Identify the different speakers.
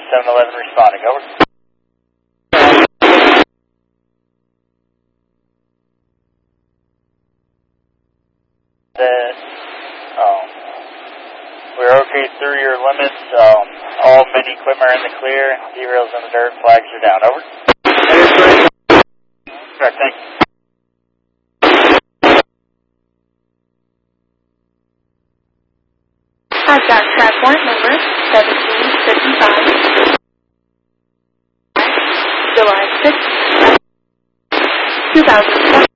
Speaker 1: 711 responding, over. We're okay through your limits. All mini equipment are in the clear. Derails in the dirt. Flags are down. Over. Correct. Thank you.
Speaker 2: I've got track warrant number 1755. July 6th, 2007.